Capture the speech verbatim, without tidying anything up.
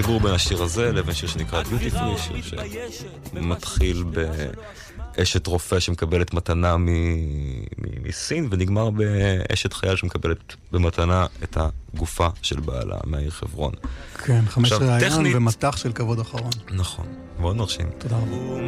חיבור בין השיר הזה לבין שיר שנקרא Beautifully, שיר שמתחיל באשת רופא שמקבלת מתנה מסין, ונגמר באשת חייל שמקבלת במתנה את הגופה של בעלה מהעיר חברון. כן, חמש רעיון ומתח של כבוד אחרון. נכון, מאוד מרשים. תודה רבה.